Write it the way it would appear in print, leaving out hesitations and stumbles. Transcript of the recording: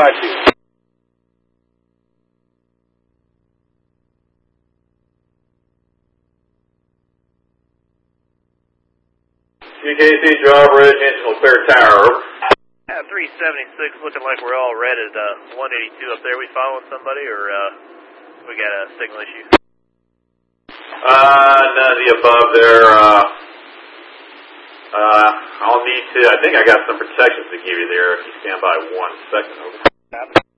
5-2. UKC, job residential, clear tower. 376, looking like we're all red at 182 up there. We following somebody, or we got a signal issue? None of the above there. I'll need to, I think I got some protections to give you there if you stand by 1 second. Over.